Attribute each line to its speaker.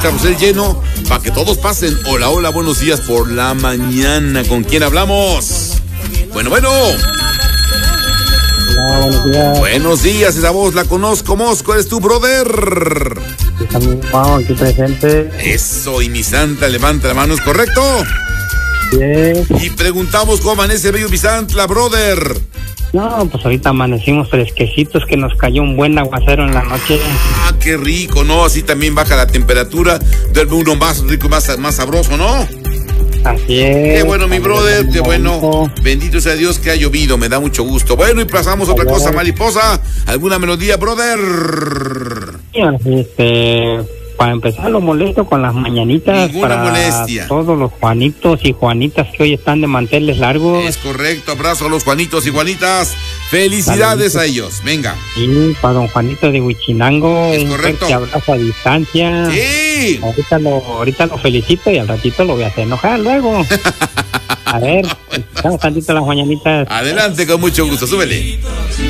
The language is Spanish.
Speaker 1: carrusel lleno para que todos pasen. Hola, hola, buenos días por la mañana. ¿Con quién hablamos? Bueno.
Speaker 2: Hola, buenos días.
Speaker 1: Buenos días, esa voz la conozco, Mosco, ¿eres tu brother?
Speaker 2: Sí, también vamos aquí presente.
Speaker 1: Eso, y mi santa, levanta la mano, ¿es correcto?
Speaker 2: Bien.
Speaker 1: Y preguntamos cómo amanece bello mi santa, brother.
Speaker 2: No, pues ahorita amanecimos fresquecitos, que nos cayó un buen aguacero en la noche.
Speaker 1: Ah, qué rico, ¿no? Así también baja la temperatura, duerme uno más rico, más sabroso, ¿no?
Speaker 2: Así es.
Speaker 1: Qué bueno, mi brother, qué bueno. Bendito sea Dios que ha llovido, me da mucho gusto. Bueno, y pasamos a otra cosa, mariposa. ¿Alguna melodía, brother?
Speaker 2: Para empezar, lo molesto con las mañanitas.
Speaker 1: Ninguna
Speaker 2: para
Speaker 1: molestia.
Speaker 2: Todos los Juanitos y Juanitas que hoy están de manteles largos.
Speaker 1: Es correcto, abrazo a los Juanitos y Juanitas. Felicidades a ellos, venga.
Speaker 2: Sí, para don Juanito de Huichinango.
Speaker 1: Es correcto.
Speaker 2: Un abrazo a distancia.
Speaker 1: Sí.
Speaker 2: Ahorita lo felicito y al ratito lo voy a hacer enojar luego. A ver, estamos tantito las mañanitas.
Speaker 1: Adelante, con mucho gusto, súbele.